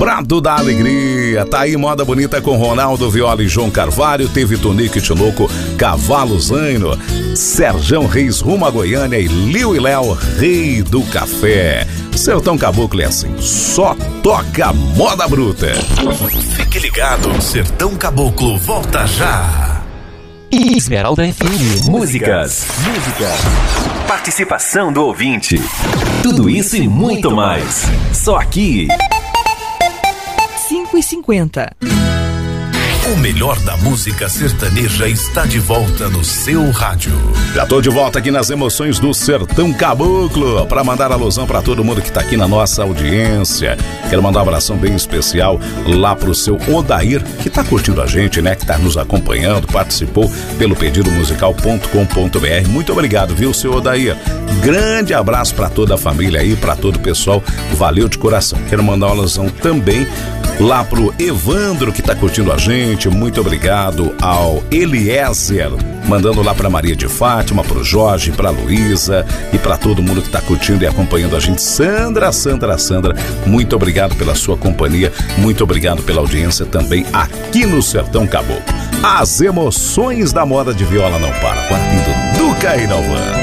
Brado da Alegria, tá aí Moda Bonita com Ronaldo Viola e João Carvalho, teve Tonico e Tinoco, Cavalo Zaino, Serjão Reis, Rumo a Goiânia e Liu e Léo, Rei do Café. Sertão Caboclo é assim, só toca moda bruta. Fique ligado, Sertão Caboclo volta já. Esmeralda FM. Músicas. Participação do ouvinte. Tudo isso e muito mais. Só aqui. 5h50. O melhor da música sertaneja está de volta no seu rádio. Já tô de volta aqui nas emoções do Sertão Caboclo para mandar alusão para todo mundo que tá aqui na nossa audiência. Quero mandar um abração bem especial lá pro seu Odair, que tá curtindo a gente, né? Que tá nos acompanhando, participou pelo pedidomusical.com.br. Muito obrigado, viu, seu Odair? Grande abraço para toda a família aí, para todo o pessoal. Valeu de coração. Quero mandar uma alusão também lá pro Evandro, que tá curtindo a gente. Muito obrigado ao Eliezer, mandando lá pra Maria de Fátima, pro Jorge, pra Luísa e pra todo mundo que tá curtindo e acompanhando a gente. Sandra, muito obrigado pela sua companhia, muito obrigado pela audiência também aqui no Sertão Caboclo. As emoções da moda de viola não param. Quartinho do Duca e Dalvan.